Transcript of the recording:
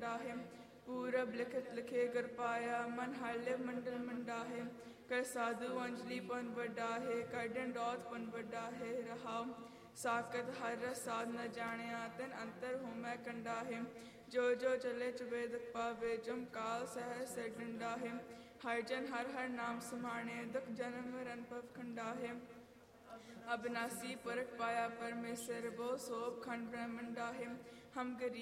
कंडाहिम पूरब लिखित लिखे गुर पाया मन हाले मंडल मंडाहे कर साधु अंजलि पन वडाहे कर डंडौत पन वडाहे रहाओ साकत हर रस साध न जानिया तन अंतर हूँ मैं कंडाहे जो जो चले चुबेद पावे जुम काल सह से डंडाहे हर जन हर हर नाम समाने दुख जन्म मरण पव खंडाहे अबनासी परट पाया परमेश्वर वो सोप खंड ब्रह्मंडाहे हम गरीब